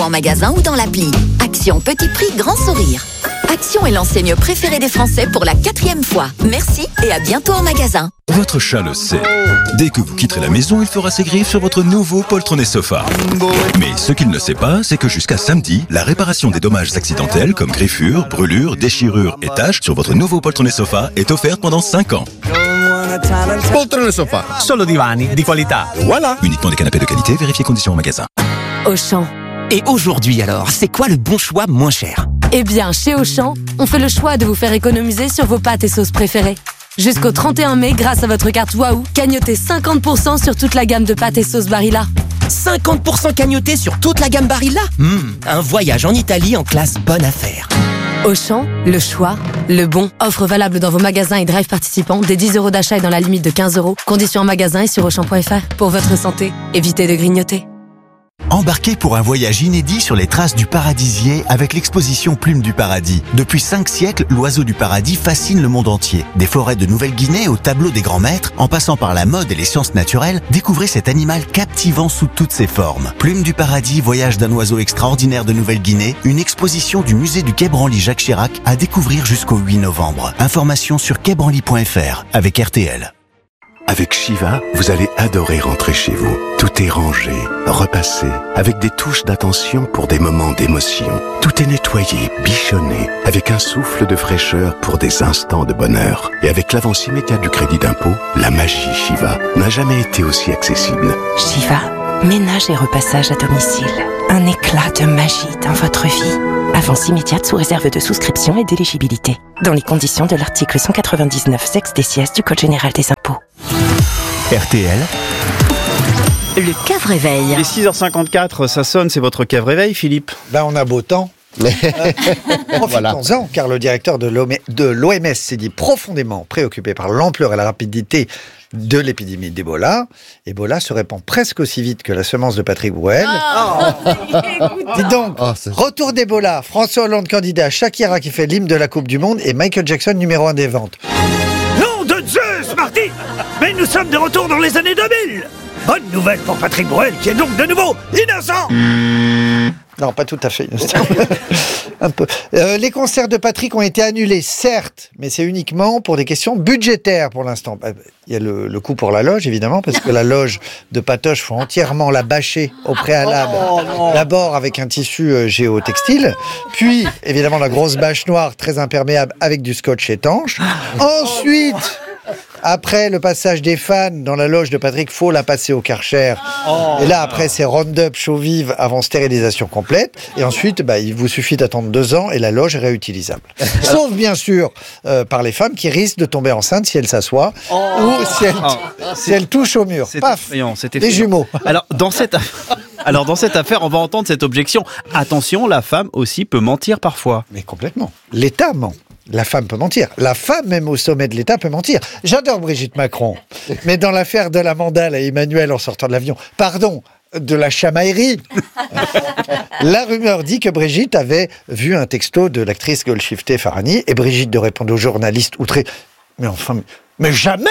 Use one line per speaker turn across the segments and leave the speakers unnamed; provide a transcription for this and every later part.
en magasin ou dans l'appli. Action petit prix, grand sourire. Action est l'enseigne préférée des Français pour la 4e fois. Merci et à bientôt en magasin.
Votre chat le sait. Dès que vous quitterez la maison, il fera ses griffes sur votre nouveau poltronné sofa. Mais ce qu'il ne sait pas, c'est que jusqu'à samedi, la réparation des dommages accidentels comme griffures, brûlures, déchirures et taches sur votre nouveau poltronné sofa est offerte pendant 5 ans.
Poltrone sofa.
Solo divani di qualità.
Voilà.
Uniquement des canapés de qualité, vérifiez conditions en magasin.
Auchan.
Et aujourd'hui alors, c'est quoi le bon choix moins cher ?
Eh bien, chez Auchan, on fait le choix de vous faire économiser sur vos pâtes et sauces préférées. Jusqu'au 31 mai, grâce à votre carte Waouh, cagnotez 50% sur toute la gamme de pâtes et sauces Barilla.
50% cagnoté sur toute la gamme Barilla ? Un voyage en Italie en classe bonne affaire.
Auchan, le choix, le bon. Offre valable dans vos magasins et drive participants dès 10 € d'achat et dans la limite de 15 €. Conditions en magasin et sur Auchan.fr. Pour votre santé, évitez de grignoter.
Embarquez pour un voyage inédit sur les traces du paradisier avec l'exposition Plume du Paradis. Depuis 5 siècles, l'oiseau du paradis fascine le monde entier. Des forêts de Nouvelle-Guinée au tableau des grands maîtres, en passant par la mode et les sciences naturelles, découvrez cet animal captivant sous toutes ses formes. Plume du Paradis, voyage d'un oiseau extraordinaire de Nouvelle-Guinée, une exposition du musée du Quai Branly Jacques Chirac à découvrir jusqu'au 8 novembre. Informations sur quaibranly.fr avec RTL.
Avec Shiva, vous allez adorer rentrer chez vous. Tout est rangé, repassé, avec des touches d'attention pour des moments d'émotion. Tout est nettoyé, bichonné, avec un souffle de fraîcheur pour des instants de bonheur. Et avec l'avance immédiate du crédit d'impôt, la magie Shiva n'a jamais été aussi accessible.
Shiva, ménage et repassage à domicile. Un éclat de magie dans votre vie. Avance immédiate sous réserve de souscription et d'éligibilité. Dans les conditions de l'article 199 sexe des sièges du Code général des impôts.
RTL.
Le cave-réveil.
Il est 6h54, ça sonne, c'est votre cave-réveil, Philippe.
On a beau temps. Profitons-en, car le directeur de l'OMS s'est dit profondément préoccupé par l'ampleur et la rapidité de l'épidémie d'Ebola. Ebola se répand presque aussi vite que la semence de Patrick Bruel. Dis donc, retour d'Ebola, François Hollande candidat, Shakira qui fait l'hymne de la Coupe du Monde et Michael Jackson numéro 1 des ventes.
Nom de Zeus, Marty! Mais nous sommes de retour dans les années 2000! Bonne nouvelle pour Patrick Bruel, qui est donc de nouveau innocent!
Non, pas tout à fait. Un peu. Les concerts de Patrick ont été annulés, certes, mais c'est uniquement pour des questions budgétaires pour l'instant. Il y a le coût pour la loge, évidemment, parce que la loge de Patoche, faut entièrement la bâcher au préalable. D'abord avec un tissu géotextile, puis évidemment la grosse bâche noire très imperméable avec du scotch étanche. Ensuite, après le passage des fans dans la loge de Patrick, faut la passer au Karcher. Et là, après, c'est Roundup chaud vive avant stérilisation complète. Et ensuite, il vous suffit d'attendre 2 ans et la loge est réutilisable. Sauf, bien sûr, par les femmes qui risquent de tomber enceintes si elles s'assoient ou si elles touchent au mur. Paf, les jumeaux.
Alors, dans cette affaire, on va entendre cette objection. Attention, la femme aussi peut mentir parfois.
Mais complètement. L'État ment. La femme peut mentir. La femme, même au sommet de l'État, peut mentir. J'adore Brigitte Macron. Mais dans l'affaire de la mandale à Emmanuel en sortant de l'avion, de la chamaillerie, la rumeur dit que Brigitte avait vu un texto de l'actrice Golshifteh Farahani et Brigitte de répondre aux journalistes outrés. Mais jamais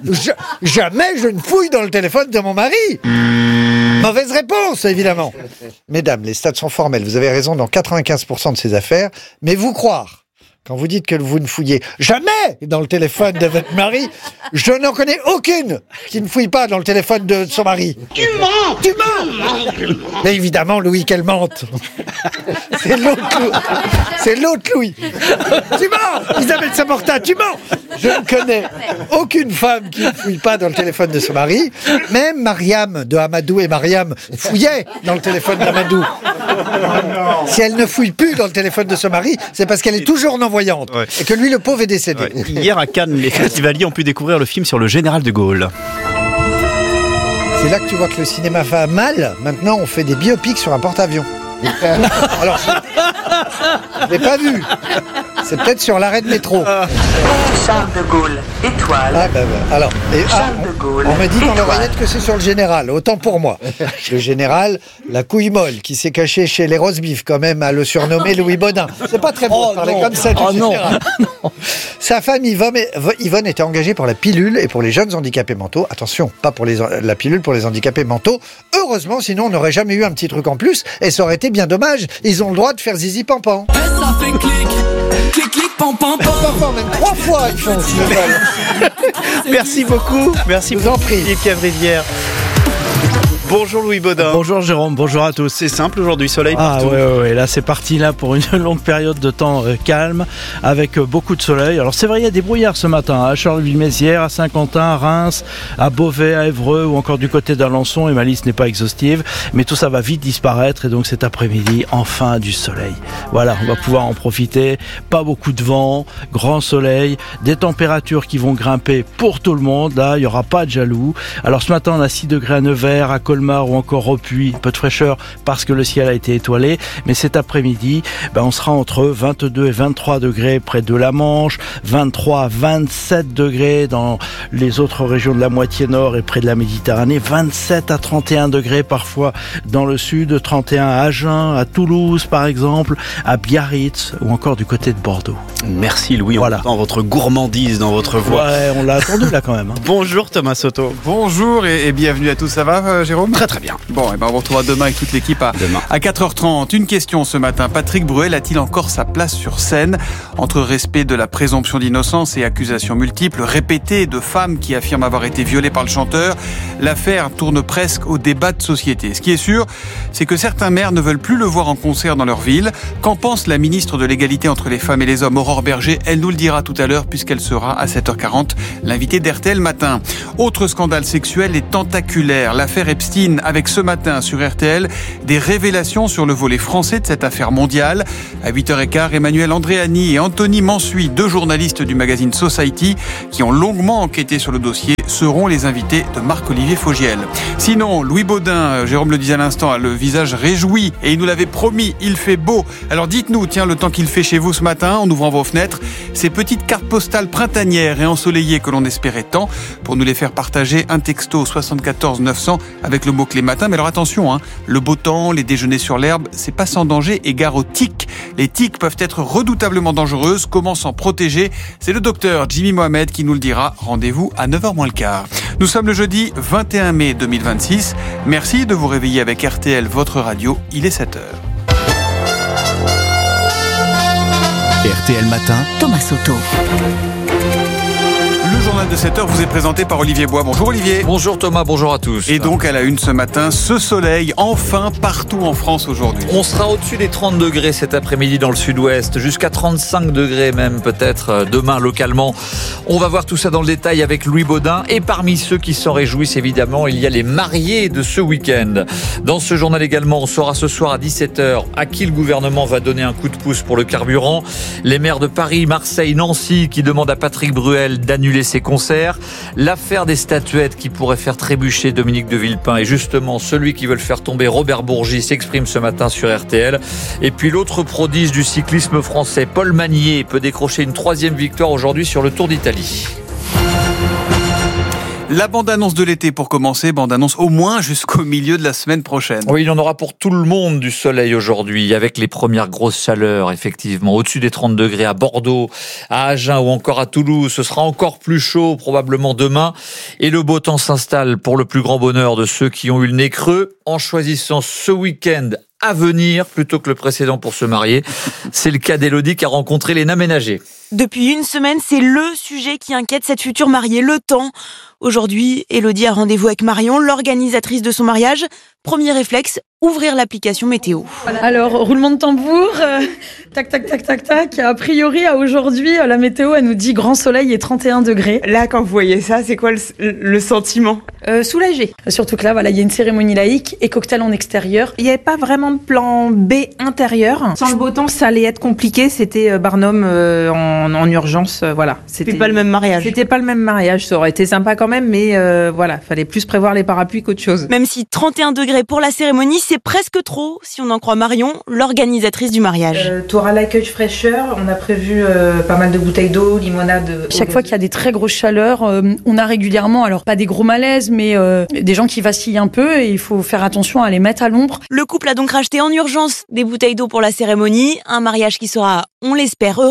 je ne fouille dans le téléphone de mon mari. Mauvaise réponse, évidemment. Mesdames, les stats sont formels. Vous avez raison dans 95% de ces affaires. Mais vous croire, quand vous dites que vous ne fouillez jamais dans le téléphone de votre mari, je n'en connais aucune qui ne fouille pas dans le téléphone de son mari. Tu mens. Mais évidemment, Louis, qu'elle mente. C'est l'autre Louis. Tu mens. Isabelle Saporta, tu mens. Je ne connais aucune femme qui ne fouille pas dans le téléphone de son mari. Même Mariam de Amadou et Mariam fouillaient dans le téléphone d'Amadou. Si elle ne fouille plus dans le téléphone de son mari, c'est parce qu'elle est toujours non-voyante. Et que lui, le pauvre, est décédé.
Hier à Cannes, les festivaliers ont pu découvrir le film sur le général de Gaulle.
C'est là que tu vois que le cinéma va mal. Maintenant, on fait des biopics sur un porte-avions. Alors, je l'ai pas vu. C'est peut-être sur l'arrêt de métro.
Charles de Gaulle, étoile.
Alors,
Charles de Gaulle,
on me dit dans
étoile.
l'oreillette que c'est sur le général. Autant pour moi. Le général, la couille molle, qui s'est caché chez les Rosebif, quand même, à le surnommer Louis Bodin. C'est pas très bon de parler comme ça du général. Sa femme Yvonne était engagée pour la pilule et pour les jeunes handicapés mentaux. Attention, pas pour la pilule pour les handicapés mentaux. Heureusement, sinon on n'aurait jamais eu un petit truc en plus et ça aurait été c'est bien dommage. Ils ont le droit de faire zizi pampan.
Ça fait clic, pampan.
Même 3 fois ils font ce vol.
Merci beaucoup. Merci
vous en prie.
Philippe Cavrivière. Bonjour Louis Baudin.
Bonjour Jérôme, bonjour à tous.
C'est simple aujourd'hui, soleil partout.
Ouais, là c'est parti là pour une longue période de temps calme avec beaucoup de soleil. Alors c'est vrai, il y a des brouillards ce matin à Charleville-Mézières, à Saint-Quentin, à Reims, à Beauvais, à Évreux ou encore du côté d'Alençon, et ma liste n'est pas exhaustive, mais tout ça va vite disparaître et donc cet après-midi, enfin du soleil. Voilà, on va pouvoir en profiter, pas beaucoup de vent, grand soleil, des températures qui vont grimper pour tout le monde, là il n'y aura pas de jaloux. Alors ce matin on a 6 degrés à Nevers, à Colmar ou encore au Puy, un peu de fraîcheur parce que le ciel a été étoilé, mais cet après-midi on sera entre 22 et 23 degrés près de la Manche, 23 à 27 degrés dans les autres régions de la moitié nord et près de la Méditerranée, 27 à 31 degrés parfois dans le sud, 31 à Agen, à Toulouse par exemple, à Biarritz ou encore du côté de Bordeaux.
Merci Louis, on entend votre gourmandise dans votre voix.
Ouais, on l'a attendu là quand même.
Bonjour Thomas Soto.
Bonjour et bienvenue à tous, ça va Jérôme ?
Très bien.
Bon, on vous retrouvera demain avec toute l'équipe à 4h30. Une question ce matin, Patrick Bruel a-t-il encore sa place sur scène ? Entre respect de la présomption d'innocence et accusations multiples répétées de femmes qui affirment avoir été violées par le chanteur, l'affaire tourne presque au débat de société. Ce qui est sûr, c'est que certains maires ne veulent plus le voir en concert dans leur ville. Qu'en pense la ministre de l'égalité entre les femmes et les hommes, Aurore Berger ? Elle nous le dira tout à l'heure puisqu'elle sera à 7h40 l'invitée d'RTL Matin. Autre scandale sexuel et tentaculaire, l'affaire Epstein, avec ce matin sur RTL des révélations sur le volet français de cette affaire mondiale. À 8h15, Emmanuel Andréani et Anthony Mansuy, 2 journalistes du magazine Society qui ont longuement enquêté sur le dossier, seront les invités de Marc-Olivier Fogiel. Sinon, Louis Baudin, Jérôme le disait à l'instant, a le visage réjoui et il nous l'avait promis, il fait beau. Alors dites-nous, le temps qu'il fait chez vous ce matin en ouvrant vos fenêtres, ces petites cartes postales printanières et ensoleillées que l'on espérait tant. Pour nous les faire partager, un texto 74 900 avec le mot-clé matin. Mais alors attention, le beau temps, les déjeuners sur l'herbe, c'est pas sans danger et gare aux tiques. Les tiques peuvent être redoutablement dangereuses. Comment s'en protéger ? C'est le docteur Jimmy Mohamed qui nous le dira. Rendez-vous à 9h moins le quart. Nous sommes le jeudi 21 mai 2026. Merci de vous réveiller avec RTL, votre radio. Il est 7h.
RTL Matin,
Thomas Soto.
Le journal de 7h vous est présenté par Olivier Bois. Bonjour Olivier.
Bonjour Thomas, bonjour à tous.
Et donc à la une ce matin, ce soleil enfin partout en France aujourd'hui.
On sera au-dessus des 30 degrés cet après-midi dans le sud-ouest, jusqu'à 35 degrés même peut-être demain localement. On va voir tout ça dans le détail avec Louis Baudin. Et parmi ceux qui s'en réjouissent évidemment, il y a les mariés de ce week-end. Dans ce journal également, on saura ce soir à 17h à qui le gouvernement va donner un coup de pouce pour le carburant. Les maires de Paris, Marseille, Nancy qui demandent à Patrick Bruel d'annuler ses concerts. L'affaire des statuettes qui pourrait faire trébucher Dominique de Villepin et justement celui qui veut le faire tomber, Robert Bourgi, s'exprime ce matin sur RTL. Et puis l'autre prodige du cyclisme français, Paul Magnier, peut décrocher une 3e victoire aujourd'hui sur le Tour d'Italie.
La bande-annonce de l'été pour commencer, bande-annonce au moins jusqu'au milieu de la semaine prochaine.
Oui, il y en aura pour tout le monde du soleil aujourd'hui, avec les premières grosses chaleurs, effectivement. Au-dessus des 30 degrés à Bordeaux, à Agen ou encore à Toulouse. Ce sera encore plus chaud, probablement demain. Et le beau temps s'installe pour le plus grand bonheur de ceux qui ont eu le nez creux en choisissant ce week-end à venir plutôt que le précédent pour se marier. C'est le cas d'Élodie qui a rencontré Léna Ménager.
Depuis une semaine, c'est le sujet qui inquiète cette future mariée, le temps. Aujourd'hui, Élodie a rendez-vous avec Marion, l'organisatrice de son mariage. Premier réflexe, ouvrir l'application météo.
Alors, roulement de tambour, tac, tac, tac, tac, tac. A priori, à aujourd'hui, la météo, elle nous dit grand soleil et 31 degrés.
Là, quand vous voyez ça, c'est quoi le sentiment ?
Soulagé. Surtout que là, voilà, il y a une cérémonie laïque et cocktail en extérieur. Il n'y avait pas vraiment de plan B intérieur. Sans le beau temps, ça allait être compliqué. C'était Barnum en urgence, voilà.
C'était pas le même mariage.
C'était pas le même mariage. Ça aurait été sympa quand même, mais voilà, fallait plus prévoir les parapluies qu'autre chose.
Même si 31 degrés pour la cérémonie, c'est presque trop, si on en croit Marion, l'organisatrice du mariage.
Tu auras l'accueil fraîcheur, on a prévu pas mal de bouteilles d'eau, limonade. Chaque fois qu'il y a des très grosses chaleurs, on a régulièrement, alors pas des gros malaises, mais des gens qui vacillent un peu et il faut faire attention à les mettre à l'ombre.
Le couple a donc racheté en urgence des bouteilles d'eau pour la cérémonie, un mariage qui sera, on l'espère, heureux,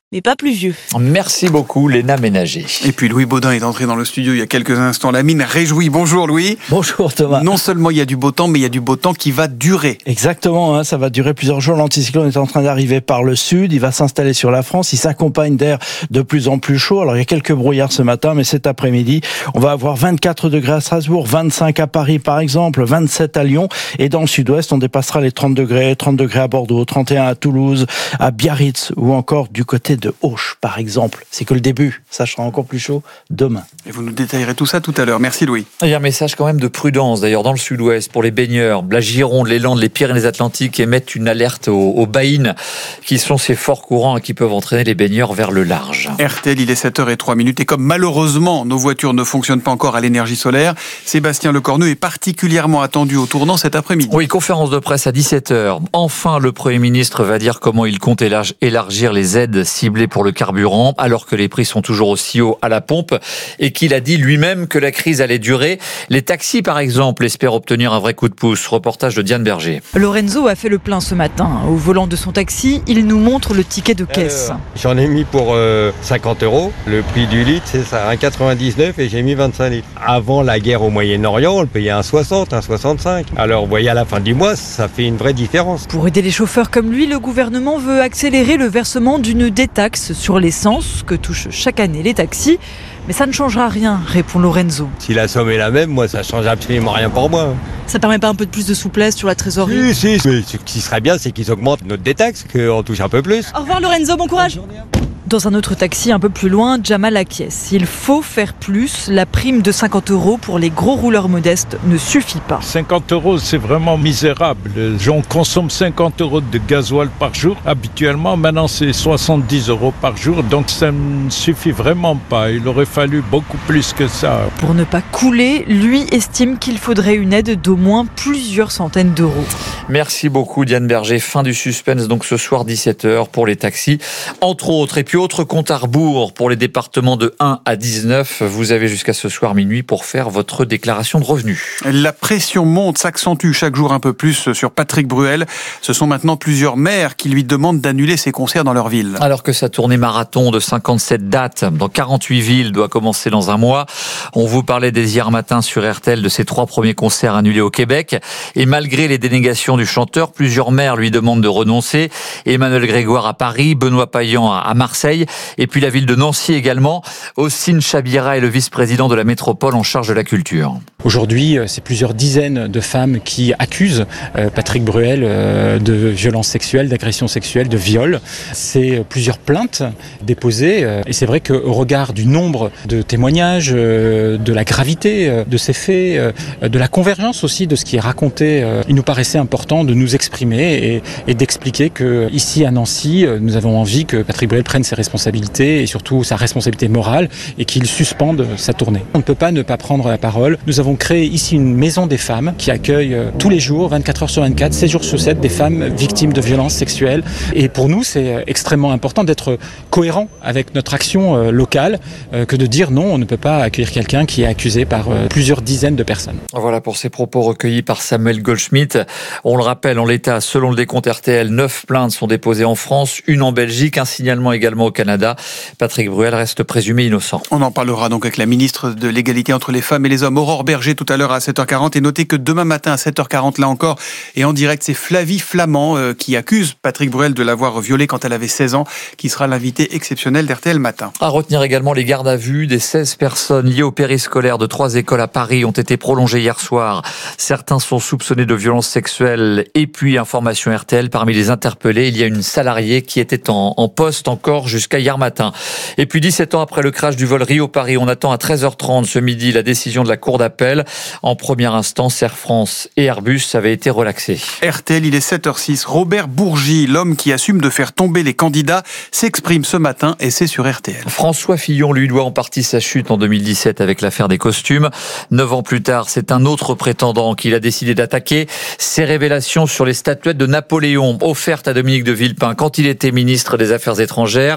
mais pas plus vieux.
Merci beaucoup, Léna Ménager.
Et puis Louis Baudin est entré dans le studio il y a quelques instants. La mine réjouit. Bonjour Louis.
Bonjour Thomas.
Non seulement il y a du beau temps, mais il y a du beau temps qui va durer.
Exactement, ça va durer plusieurs jours. L'anticyclone est en train d'arriver par le sud. Il va s'installer sur la France. Il s'accompagne d'air de plus en plus chaud. Alors il y a quelques brouillards ce matin, mais cet après-midi, on va avoir 24 degrés à Strasbourg, 25 à Paris par exemple, 27 à Lyon. Et dans le sud-ouest, on dépassera les 30 degrés à Bordeaux, 31 à Toulouse, à Biarritz ou encore du côté de Auch par exemple. C'est que le début, ça sera encore plus chaud demain.
Et vous nous détaillerez tout ça tout à l'heure. Merci Louis.
Il y a un message quand même de prudence d'ailleurs dans le sud-ouest pour les baigneurs. La Gironde, les Landes, les Pyrénées-Atlantiques émettent une alerte aux baïnes qui sont ces forts courants qui peuvent entraîner les baigneurs vers le large.
RTL, il est 7h03 et comme malheureusement nos voitures ne fonctionnent pas encore à l'énergie solaire, Sébastien Lecornu est particulièrement attendu au tournant cet après-midi.
Oui, conférence de presse à 17h. Enfin, le Premier ministre va dire comment il compte élargir les aides ciblées pour le carburant, alors que les prix sont toujours aussi hauts à la pompe, et qu'il a dit lui-même que la crise allait durer. Les taxis, par exemple, espèrent obtenir un vrai coup de pouce. Reportage de Diane Berger.
Lorenzo a fait le plein ce matin. Au volant de son taxi, il nous montre le ticket de caisse.
J'en ai mis pour 50 €. Le prix du litre, c'est ça, 1,99 et j'ai mis 25 litres. Avant la guerre au Moyen-Orient, on le payait 1,60, 1,65. Alors, vous voyez, à la fin du mois, ça fait une vraie différence.
Pour aider les chauffeurs comme lui, le gouvernement veut accélérer le versement d'une détaxe sur l'essence que touchent chaque année les taxis. Mais ça ne changera rien, répond Lorenzo.
Si la somme est la même, moi, ça change absolument rien pour moi.
Ça permet pas un peu de plus de souplesse sur la trésorerie ?
Si. Mais ce qui serait bien, c'est qu'ils augmentent notre détaxe, qu'on touche un peu plus.
Au revoir Lorenzo, bon courage. Dans un autre taxi un peu plus loin, Jamal acquiesce. Il faut faire plus. La prime de 50 € pour les gros rouleurs modestes ne suffit pas.
50 €, c'est vraiment misérable. Les gens consomment 50 € de gasoil par jour. Habituellement, maintenant, c'est 70 € par jour. Donc, ça ne suffit vraiment pas. Il aurait fallu beaucoup plus que ça.
Pour ne pas couler, lui estime qu'il faudrait une aide d'au moins plusieurs centaines d'euros.
Merci beaucoup Diane Berger. Fin du suspense donc ce soir 17h pour les taxis. Entre autres, et puis autre compte à rebours pour les départements de 1 à 19. Vous avez jusqu'à ce soir minuit pour faire votre déclaration de revenus.
La pression monte, s'accentue chaque jour un peu plus sur Patrick Bruel. Ce sont maintenant plusieurs maires qui lui demandent d'annuler ses concerts dans leur ville.
Alors que sa tournée marathon de 57 dates dans 48 villes doit commencer dans un mois. On vous parlait dès hier matin sur RTL de ses 3 premiers concerts annulés au Québec. Et malgré les dénégations du chanteur, plusieurs maires lui demandent de renoncer. Emmanuel Grégoire à Paris, Benoît Payan à Marseille, et puis la ville de Nancy également. Ossine Chabira est le vice-président de la métropole en charge de la culture.
Aujourd'hui, c'est plusieurs dizaines de femmes qui accusent Patrick Bruel de violences sexuelles, d'agressions sexuelles, de viols. C'est plusieurs plaintes déposées et c'est vrai qu'au regard du nombre de témoignages, de la gravité de ces faits, de la convergence aussi de ce qui est raconté, il nous paraissait important de nous exprimer et d'expliquer que ici à Nancy, nous avons envie que Patrick Bruel prenne ses responsabilités et surtout sa responsabilité morale et qu'il suspende sa tournée. On ne peut pas ne pas prendre la parole. Nous avons créé ici une maison des femmes qui accueille tous les jours, 24 heures sur 24, 7 jours sur 7, des femmes victimes de violences sexuelles. Et pour nous, c'est extrêmement important d'être cohérent avec notre action locale que de dire non, on ne peut pas accueillir quelqu'un qui est accusé par plusieurs dizaines de personnes.
Voilà pour ces propos recueillis par Samuel Goldschmidt. On le rappelle, en l'état, selon le décompte RTL, 9 plaintes sont déposées en France, une en Belgique, un signalement également au Canada. Patrick Bruel reste présumé innocent.
On en parlera donc avec la ministre de l'égalité entre les femmes et les hommes, Aurore Berger, tout à l'heure à 7h40. Et notez que demain matin à 7h40, là encore, et en direct, c'est Flavie Flamand qui accuse Patrick Bruel de l'avoir violée quand elle avait 16 ans, qui sera l'invité exceptionnel d'RTL Matin.
À retenir également les gardes à vue des 16 personnes liées au périscolaire de 3 écoles à Paris ont été prolongées hier soir. Certains sont soupçonnés de violences sexuelles. Et puis, information RTL, parmi les interpellés, il y a une salariée qui était en poste encore jusqu'à hier matin. Et puis 17 ans après le crash du vol Rio-Paris, on attend à 13h30 ce midi la décision de la Cour d'appel. En première instance, Air France et Airbus avaient été relaxés.
RTL, il est 7h06. Robert Bourgi, l'homme qui assume de faire tomber les candidats, s'exprime ce matin et c'est sur RTL.
François Fillon lui doit en partie sa chute en 2017 avec l'affaire des costumes. 9 ans plus tard, c'est un autre prétendant qu'il a décidé d'attaquer. Ses révélations sur les statuettes de Napoléon offertes à Dominique de Villepin quand il était ministre des Affaires étrangères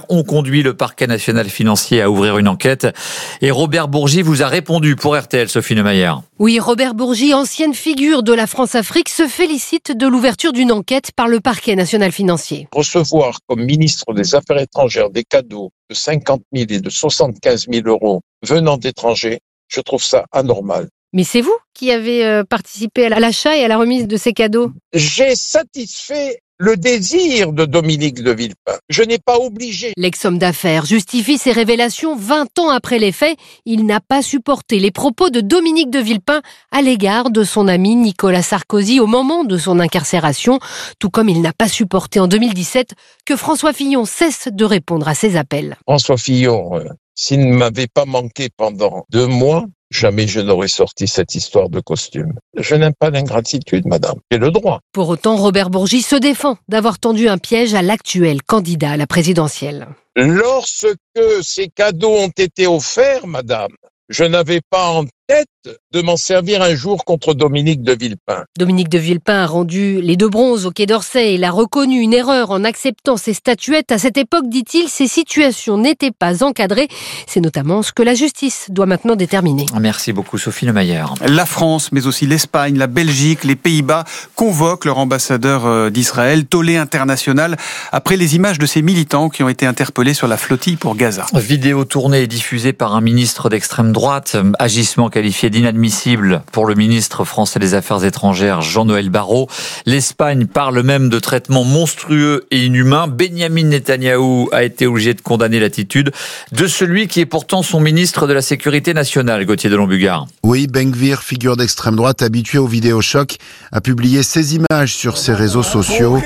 ont conduit le parquet national financier à ouvrir une enquête. Et Robert Bourgi vous a répondu pour RTL, Sophie Neumayer.
Oui, Robert Bourgi, ancienne figure de la France-Afrique, se félicite de l'ouverture d'une enquête par le parquet national financier.
Recevoir comme ministre des Affaires étrangères des cadeaux de 50 000 et de 75 000 euros venant d'étrangers, je trouve ça anormal.
Mais c'est vous qui avez participé à l'achat et à la remise de ces cadeaux.
J'ai satisfait le désir de Dominique de Villepin. Je n'ai pas obligé.
L'ex-homme d'affaires justifie ses révélations 20 ans après les faits. Il n'a pas supporté les propos de Dominique de Villepin à l'égard de son ami Nicolas Sarkozy au moment de son incarcération, tout comme il n'a pas supporté en 2017 que François Fillon cesse de répondre à ses appels.
François Fillon, s'il ne m'avait pas manqué pendant 2 mois, jamais je n'aurais sorti cette histoire de costume. Je n'aime pas l'ingratitude, madame. J'ai le droit.
Pour autant, Robert Bourgi se défend d'avoir tendu un piège à l'actuel candidat à la présidentielle.
Lorsque ces cadeaux ont été offerts, madame, je n'avais pas en tête de m'en servir un jour contre Dominique de Villepin.
Dominique de Villepin a rendu les 2 bronzes au Quai d'Orsay. Il a reconnu une erreur en acceptant ces statuettes. À cette époque, dit-il, ces situations n'étaient pas encadrées. C'est notamment ce que la justice doit maintenant déterminer.
Merci beaucoup, Sophie Neumayer.
La France, mais aussi l'Espagne, la Belgique, les Pays-Bas convoquent leur ambassadeur d'Israël, tollé international, après les images de ces militants qui ont été interpellés sur la flottille pour Gaza.
Vidéo tournée et diffusée par un ministre d'extrême droite, agissement qualifié d'inadmissible pour le ministre français des Affaires étrangères Jean-Noël Barrot. L'Espagne parle même de traitements monstrueux et inhumains. Benyamin Netanyahou a été obligé de condamner l'attitude de celui qui est pourtant son ministre de la Sécurité nationale, Gauthier de Lombugard.
Oui, Ben Gvir, figure d'extrême droite habitué aux vidéochocs, a publié ces images sur ses réseaux sociaux.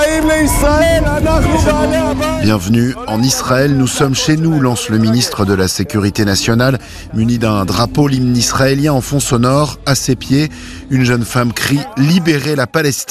Bienvenue en Israël, nous sommes chez nous, lance le ministre de la Sécurité nationale, muni d'un drapeau, l'hymne israélien en fond sonore. À ses pieds, une jeune femme crie « Libérez la Palestine !»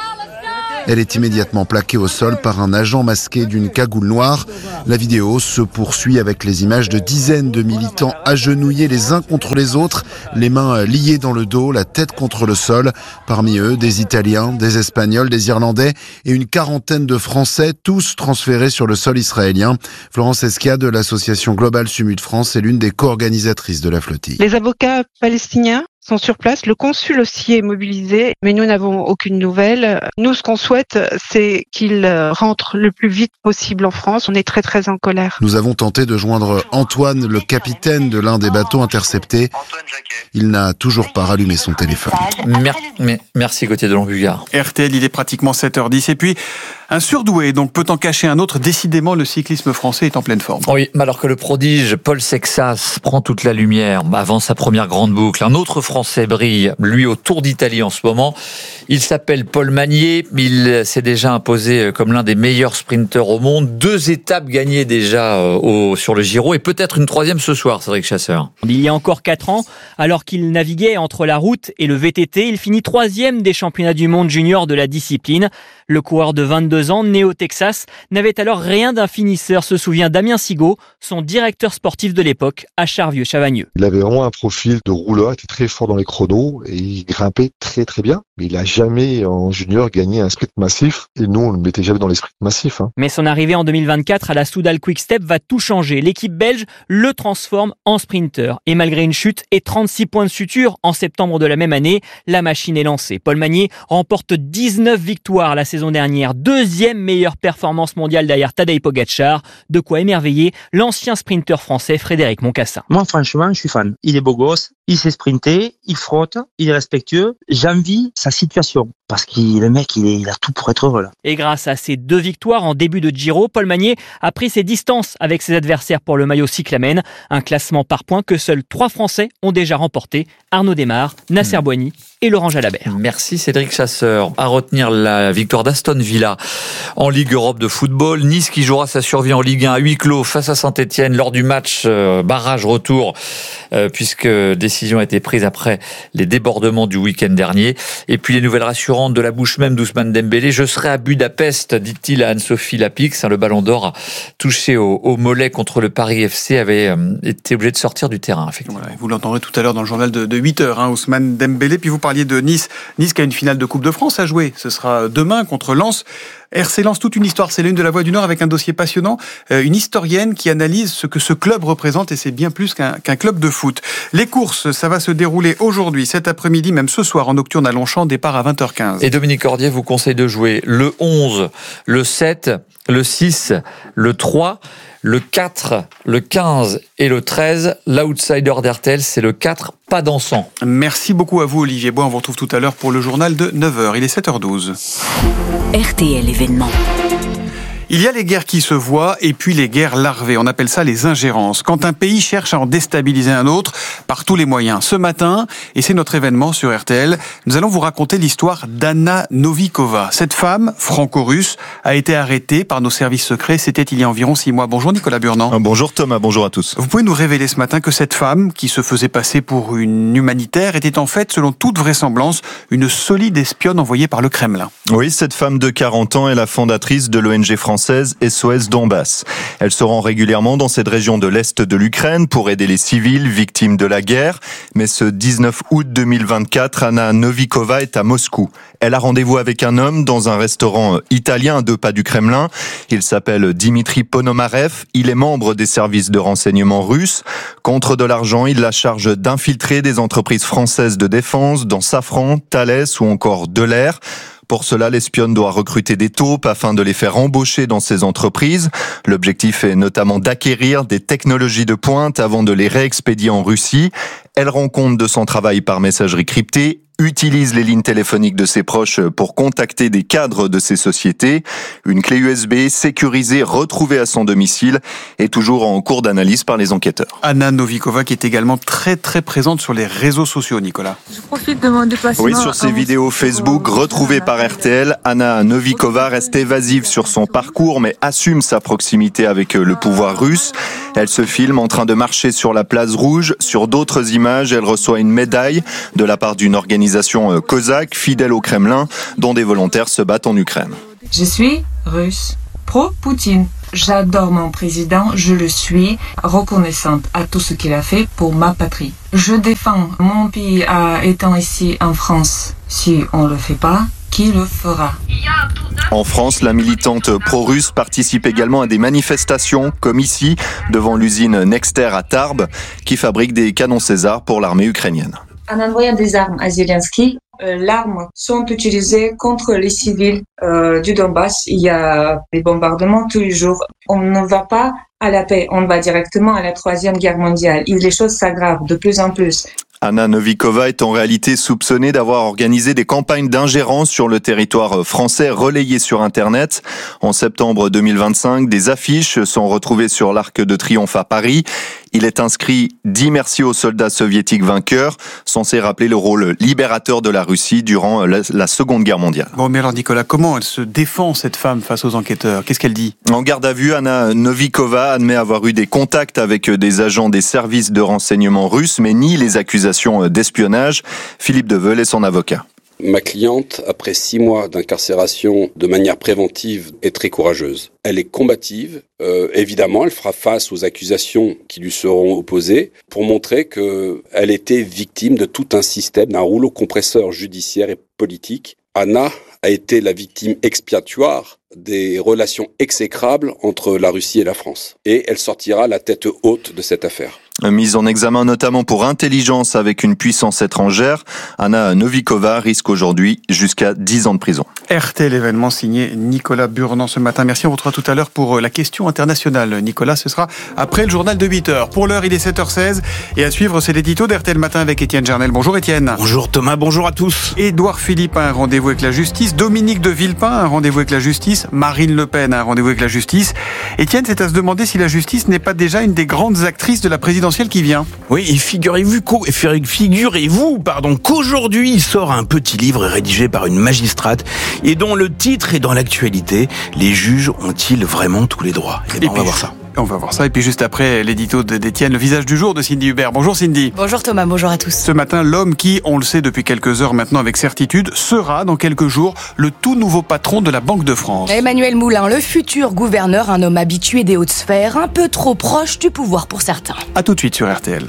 Elle est immédiatement plaquée au sol par un agent masqué d'une cagoule noire. La vidéo se poursuit avec les images de dizaines de militants agenouillés les uns contre les autres, les mains liées dans le dos, la tête contre le sol. Parmi eux, des Italiens, des Espagnols, des Irlandais et une quarantaine de Français, tous transférés sur le sol israélien. Florence Esquia de l'association Global Sumud France est l'une des co-organisatrices de la flottille.
Les avocats palestiniens sont sur place, le consul aussi est mobilisé, mais nous n'avons aucune nouvelle. Nous, ce qu'on souhaite, c'est qu'il rentre le plus vite possible en France. On est très très en colère.
Nous avons tenté de joindre Antoine, le capitaine de l'un des bateaux interceptés. Il n'a toujours pas rallumé son téléphone.
Merci Gauthier de Lombugard.
RTL, il est pratiquement 7h10. Et puis, un surdoué, donc peut en cacher un autre. Décidément, le cyclisme français est en pleine forme.
Oui, mais alors que le prodige Paul Sexas prend toute la lumière avant sa première grande boucle, un autre Français brille, lui au Tour d'Italie en ce moment. Il s'appelle Paul Magnier. Il s'est déjà imposé comme l'un des meilleurs sprinteurs au monde. 2 étapes gagnées déjà sur le Giro et peut-être une 3e ce soir, Cédric Chasseur.
Il y a encore 4 ans, alors qu'il naviguait entre la route et le VTT, il finit 3e des championnats du monde junior de la discipline. Le coureur de 22 ans, né au Texas, n'avait alors rien d'un finisseur, se souvient Damien Sigaud, son directeur sportif de l'époque, à Charvieux-Chavagneux.
Il avait vraiment un profil de rouleur, il était très fort dans les chronos et il grimpait très très bien. Mais il n'a jamais en junior gagné un sprint massif et nous on ne le mettait jamais dans les sprints massifs.
Mais son arrivée en 2024 à la Soudal Quick Step va tout changer. L'équipe belge le transforme en sprinter. Et malgré une chute et 36 points de suture en septembre de la même année, la machine est lancée. Paul Magnier remporte 19 victoires la saison dernière, 2e meilleure performance mondiale derrière Tadej Pogacar, de quoi émerveiller l'ancien sprinter français Frédéric Moncassin.
Moi franchement, je suis fan. Il est beau gosse, il sait sprinter, il frotte, il est respectueux. J'envie sa situation parce que le mec, il a tout pour être heureux là.
Et grâce à ces 2 victoires en début de Giro, Paul Magnier a pris ses distances avec ses adversaires pour le maillot cyclamen, un classement par points que seuls 3 Français ont déjà remporté, Arnaud Démare, Nasser Boigny et Laurent Jalabert.
Merci Cédric Chasseur. À retenir la victoire d'Aston Villa en Ligue Europe de football. Nice qui jouera sa survie en Ligue 1 à huis clos face à Saint-Etienne lors du match barrage retour, puisque décision a été prise après les débordements du week-end dernier. Et puis les nouvelles rassurantes de la bouche même d'Ousmane Dembélé. Je serai à Budapest, dit-il à Anne-Sophie Lapix. Le Ballon d'Or touché au mollet contre le Paris FC avait été obligé de sortir du terrain. Effectivement.
Voilà, vous l'entendrez tout à l'heure dans le journal de 8h, Ousmane Dembélé. Puis vous parliez de Nice. Nice qui a une finale de Coupe de France à jouer. Ce sera demain contre Lens. RC lance toute une histoire, c'est l'une de La Voix du Nord avec un dossier passionnant, une historienne qui analyse ce que ce club représente et c'est bien plus qu'un club de foot. Les courses, ça va se dérouler aujourd'hui, cet après-midi, même ce soir en nocturne à Longchamp, départ à 20h15.
Et Dominique Cordier vous conseille de jouer le 11, le 7, le 6, le 3, le 4, le 15 et le 13. L'outsider d'RTL, c'est le 4, pas dansant.
Merci beaucoup à vous Olivier Bois, on vous retrouve tout à l'heure pour le journal de 9h, il est 7h12.
RTL événement.
Il y a les guerres qui se voient et puis les guerres larvées. On appelle ça les ingérences. Quand un pays cherche à en déstabiliser un autre par tous les moyens. Ce matin, et c'est notre événement sur RTL, nous allons vous raconter l'histoire d'Anna Novikova. Cette femme, franco-russe, a été arrêtée par nos services secrets. C'était il y a environ 6 mois. Bonjour Nicolas Burnand.
Bonjour Thomas, bonjour à tous.
Vous pouvez nous révéler ce matin que cette femme, qui se faisait passer pour une humanitaire, était en fait, selon toute vraisemblance, une solide espionne envoyée par le Kremlin.
Oui, cette femme de 40 ans est la fondatrice de l'ONG française SOS Donbass. Elle se rend régulièrement dans cette région de l'Est de l'Ukraine pour aider les civils victimes de la guerre. Mais ce 19 août 2024, Anna Novikova est à Moscou. Elle a rendez-vous avec un homme dans un restaurant italien à 2 pas du Kremlin. Il s'appelle Dimitri Ponomarev. Il est membre des services de renseignement russes. Contre de l'argent, il la charge d'infiltrer des entreprises françaises de défense dans Safran, Thales ou encore Delair. Pour cela, l'espionne doit recruter des taupes afin de les faire embaucher dans ces entreprises. L'objectif est notamment d'acquérir des technologies de pointe avant de les réexpédier en Russie. Elle rend compte de son travail par messagerie cryptée, utilise les lignes téléphoniques de ses proches pour contacter des cadres de ces sociétés. Une clé USB sécurisée retrouvée à son domicile est toujours en cours d'analyse par les enquêteurs.
Anna Novikova qui est également très présente sur les réseaux sociaux, Nicolas.
Je profite de mon déplacement.
Oui, sur ses vidéos Facebook retrouvées par RTL, Anna Novikova reste évasive sur son parcours mais assume sa proximité avec le pouvoir russe. Elle se filme en train de marcher sur la place rouge. Sur d'autres images, elle reçoit une médaille de la part d'une organisation cosaque fidèle au Kremlin, dont des volontaires se battent en Ukraine.
Je suis russe, pro-Poutine. J'adore mon président, je le suis, reconnaissante à tout ce qu'il a fait pour ma patrie. Je défends mon pays étant ici en France. Si on le fait pas, qui le fera?
En France, la militante pro-russe participe également à des manifestations, comme ici, devant l'usine Nexter à Tarbes, qui fabrique des canons César pour l'armée ukrainienne.
En envoyant des armes à Zelensky, l'armes sont utilisées contre les civils du Donbass. Il y a des bombardements tous les jours. On ne va pas à la paix, on va directement à la 3e guerre mondiale. Et les choses s'aggravent de plus en plus.
Anna Novikova est en réalité soupçonnée d'avoir organisé des campagnes d'ingérence sur le territoire français relayées sur Internet. En septembre 2025, des affiches sont retrouvées sur l'Arc de Triomphe à Paris. Il est inscrit « Dis merci aux soldats soviétiques vainqueurs », censé rappeler le rôle libérateur de la Russie durant la Seconde Guerre mondiale.
Bon, mais alors Nicolas, comment elle se défend cette femme face aux enquêteurs? Qu'est-ce qu'elle dit?
En garde à vue, Anna Novikova admet avoir eu des contacts avec des agents des services de renseignement russes, mais nie les accusations d'espionnage. Philippe Deveul est son avocat.
Ma cliente, après 6 mois d'incarcération de manière préventive, est très courageuse. Elle est combative. Évidemment, elle fera face aux accusations qui lui seront opposées pour montrer qu'elle était victime de tout un système, d'un rouleau compresseur judiciaire et politique. Anna a été la victime expiatoire des relations exécrables entre la Russie et la France. Et elle sortira la tête haute de cette affaire.
Mise en examen notamment pour intelligence avec une puissance étrangère, Anna Novikova risque aujourd'hui jusqu'à 10 ans de prison.
RTL événement signé Nicolas Burnand ce matin. Merci, on vous retrouvera tout à l'heure pour la question internationale. Nicolas, ce sera après le journal de 8h. Pour l'heure, il est 7h16 et à suivre, c'est l'édito d'RTL Matin avec Étienne Jarnel. Bonjour Étienne.
Bonjour Thomas, bonjour à tous.
Édouard Philippe a un rendez-vous avec la justice. Dominique de Villepin a un rendez-vous avec la justice. Marine Le Pen a un rendez-vous avec la justice. Étienne, c'est à se demander si la justice n'est pas déjà une des grandes actrices de la présidentielle qui vient.
Oui, et figurez-vous qu'aujourd'hui il sort un petit livre rédigé par une magistrate et dont le titre est dans l'actualité. Les juges ont-ils vraiment tous les droits? On va voir ça.
On va voir ça. Et puis juste après l'édito d'Étienne, le visage du jour de Cindy Hubert. Bonjour Cindy.
Bonjour Thomas, bonjour à tous.
Ce matin, l'homme qui, on le sait depuis quelques heures maintenant avec certitude, sera dans quelques jours le tout nouveau patron de la Banque de France.
Emmanuel Moulin, le futur gouverneur, un homme habitué des hautes sphères, un peu trop proche du pouvoir pour certains.
A tout de suite sur RTL.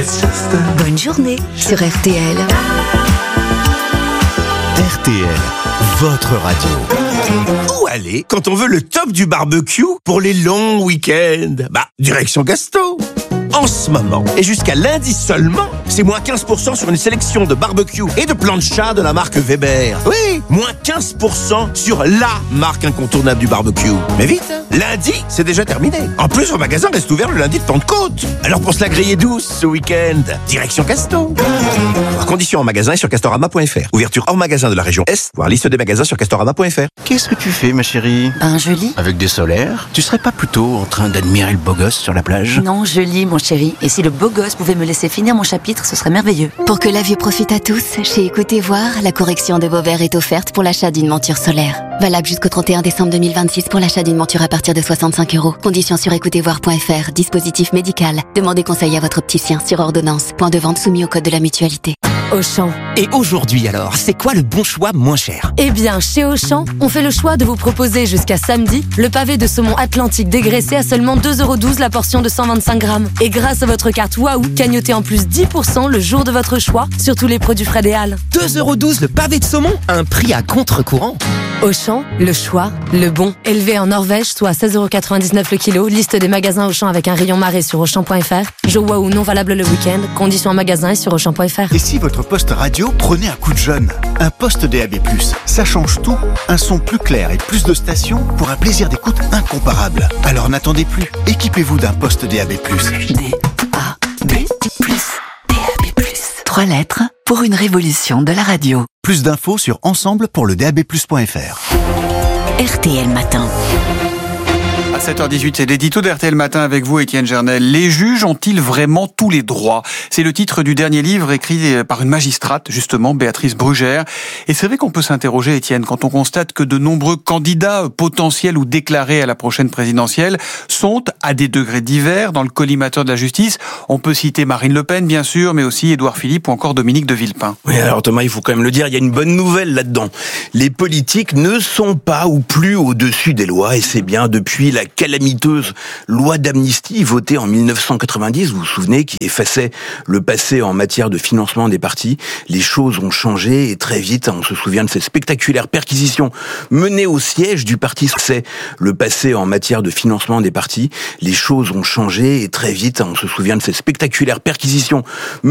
Bonne journée sur RTL.
RTL. votre radio.
Où aller quand on veut le top du barbecue pour les longs week-ends? Direction Gasto. En ce moment, et jusqu'à lundi seulement, c'est moins 15% sur une sélection de barbecue et de plancha de la marque Weber. Oui, moins 15% sur la marque incontournable du barbecue. Mais vite, lundi, c'est déjà terminé. En plus, vos magasins restent ouverts le lundi de Pentecôte. Alors pour se la griller douce ce week-end, direction Gasto. Voir conditions en magasin et sur castorama.fr. Ouverture hors magasin de la région Est, voir liste des magasins sur castorama.fr.
Qu'est-ce que tu fais, ma chérie?
Je lis.
Avec des solaires? Tu serais pas plutôt en train d'admirer le beau gosse sur la plage?
Non, je lis, mon chéri. Et si le beau gosse pouvait me laisser finir mon chapitre, ce serait merveilleux.
Pour que la vue profite à tous, chez Écoutez Voir, la correction de vos verres est offerte pour l'achat d'une monture solaire. Valable jusqu'au 31 décembre 2026 pour l'achat d'une monture à partir de 65 €. Conditions sur écoutezvoir.fr. Dispositif médical. Demandez conseil à votre opticien sur ordonnance. Point de vente soumis au code de la mutualité.
Auchan.
Et aujourd'hui alors, c'est quoi le bon choix moins cher?
Eh bien, chez Auchan, on fait le choix de vous proposer jusqu'à samedi le pavé de saumon atlantique dégraissé à seulement 2,12 € la portion de 125 grammes. Et grâce à votre carte Waouh, cagnotez en plus 10% le jour de votre choix sur tous les produits Fred et Halles.
2,12 € le pavé de saumon? Un prix à contre-courant.
Auchan, le choix, le bon. Élevé en Norvège, soit 16,99 € le kilo. Liste des magasins Auchan avec un rayon marée sur Auchan.fr. Jour Waouh non valable le week-end. Conditions en magasin et sur Auchan.fr.
Et si votre poste radio prenait un coup de jeune? Un poste DAB+, ça change tout. Un son plus clair et plus de stations pour un plaisir d'écoute incomparable. Alors n'attendez plus. Équipez-vous d'un poste DAB+.
DAB+. 3 lettres pour une révolution de la radio.
Plus d'infos sur ensemble-pour-le-DAB+.fr.
RTL Matin.
À 7h18, c'est l'édito d'RTL Matin avec vous, Étienne Gernel. Les juges ont-ils vraiment tous les droits? C'est le titre du dernier livre écrit par une magistrate, justement, Béatrice Brugère. Et c'est vrai qu'on peut s'interroger, Étienne, quand on constate que de nombreux candidats potentiels ou déclarés à la prochaine présidentielle sont à des degrés divers dans le collimateur de la justice. On peut citer Marine Le Pen, bien sûr, mais aussi Édouard Philippe ou encore Dominique de Villepin.
Oui, alors Thomas, il faut quand même le dire, il y a une bonne nouvelle là-dedans. Les politiques ne sont pas ou plus au-dessus des lois, et c'est bien depuis la calamiteuse loi d'amnistie votée en 1990, vous vous souvenez, qui effaçait le passé en matière de financement des partis. Les choses ont changé et très vite, on se souvient de ces spectaculaires perquisitions menées au siège du parti. C'est le passé en matière de financement des partis. Les choses ont changé et très vite, on se souvient de ces spectaculaires perquisitions